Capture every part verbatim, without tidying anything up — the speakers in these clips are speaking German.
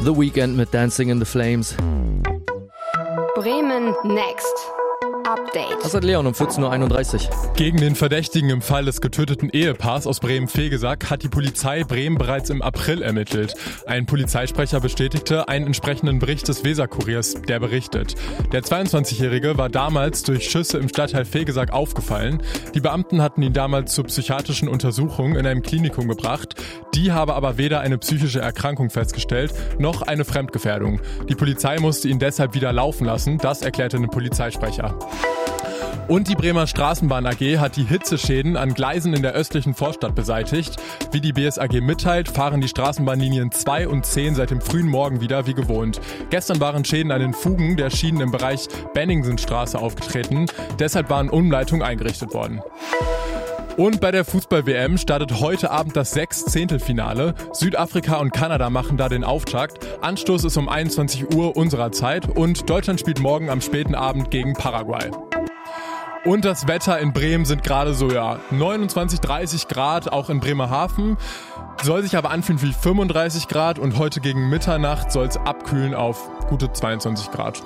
The Weeknd mit Dancing in the Flames. Bremen Next Update. Das hat Leon um vierzehn Uhr einunddreißig. Gegen den Verdächtigen im Fall des getöteten Ehepaars aus Bremen-Vegesack hat die Polizei Bremen bereits im April ermittelt. Ein Polizeisprecher bestätigte einen entsprechenden Bericht des Weser-Kuriers, der berichtet. Der zweiundzwanzigjährige war damals durch Schüsse im Stadtteil Vegesack aufgefallen. Die Beamten hatten ihn damals zur psychiatrischen Untersuchung in einem Klinikum gebracht. Die habe aber weder eine psychische Erkrankung festgestellt, noch eine Fremdgefährdung. Die Polizei musste ihn deshalb wieder laufen lassen, das erklärte ein Polizeisprecher. Und die Bremer Straßenbahn A G hat die Hitzeschäden an Gleisen in der östlichen Vorstadt beseitigt. Wie die B S A G mitteilt, fahren die Straßenbahnlinien zwei und zehn seit dem frühen Morgen wieder wie gewohnt. Gestern waren Schäden an den Fugen der Schienen im Bereich Benningsenstraße aufgetreten. Deshalb waren Umleitungen eingerichtet worden. Und bei der Fußball-W M startet heute Abend das Sechs-Zehntelfinale. Südafrika und Kanada machen da den Auftakt. Anstoß ist um einundzwanzig Uhr unserer Zeit und Deutschland spielt morgen am späten Abend gegen Paraguay. Und das Wetter in Bremen sind gerade so, ja, neunundzwanzig, dreißig Grad, auch in Bremerhaven. Soll sich aber anfühlen wie fünfunddreißig Grad und heute gegen Mitternacht soll es abkühlen auf gute zweiundzwanzig Grad.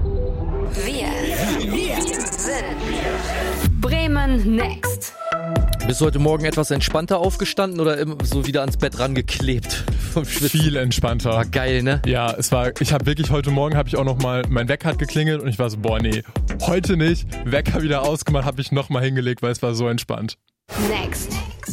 Wir, wir sind Bremen Next. Bist du heute Morgen etwas entspannter aufgestanden oder immer so wieder ans Bett rangeklebt vom Schwitzen? Viel entspannter. War geil, ne? Ja, es war, ich habe wirklich heute Morgen habe ich auch noch mal, mein Wecker hat geklingelt und ich war so, boah nee, heute nicht. Wecker wieder ausgemacht, habe ich noch mal hingelegt, weil es war so entspannt. Next.